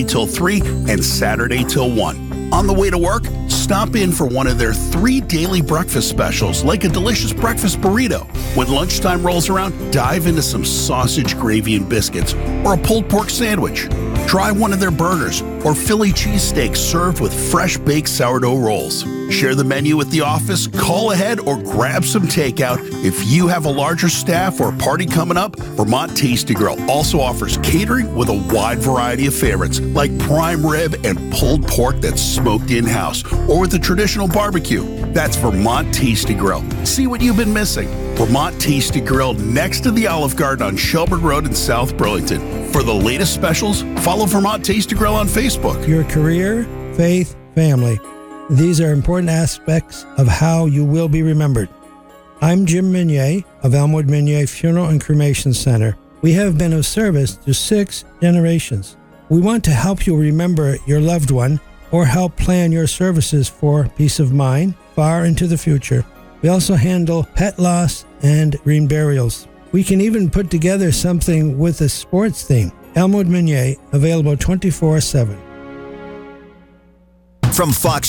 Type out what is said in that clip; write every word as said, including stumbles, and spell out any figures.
Tuesday till three and Saturday till one. On the way to work, stop in for one of their three daily breakfast specials, like a delicious breakfast burrito. When lunchtime rolls around, dive into some sausage, gravy, and biscuits, or a pulled pork sandwich. Try one of their burgers or Philly cheesesteaks served with fresh baked sourdough rolls. Share the menu with the office, call ahead, or grab some takeout. If you have a larger staff or a party coming up, Vermont Tasty Grill also offers catering with a wide variety of favorites like prime rib and pulled pork that's smoked in-house, or with a traditional barbecue. That's Vermont Tasty Grill. See what you've been missing. Vermont Tasty Grill next to the Olive Garden on Shelburne Road in South Burlington. For the latest specials, follow Vermont Tasty Grill on Facebook. Your career, faith, family. These are important aspects of how you will be remembered. I'm Jim Minier of Elmwood Minier Funeral and Cremation Center. We have been of service to six generations. We want to help you remember your loved one or help plan your services for peace of mind far into the future. We also handle pet loss and green burials. We can even put together something with a sports theme. Elmwood Minier, available twenty-four seven. From Fox